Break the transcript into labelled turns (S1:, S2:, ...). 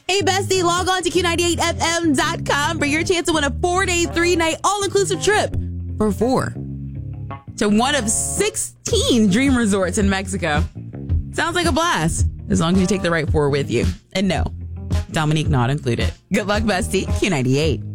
S1: Hey, bestie, log on to Q98FM.com for your chance to win a 4-day, 3-night, all-inclusive trip for 4 to one of 16 dream resorts in Mexico. Sounds like a blast, as long as you take the right 4 with you. And no, Dominique not included. Good luck, bestie. Q98.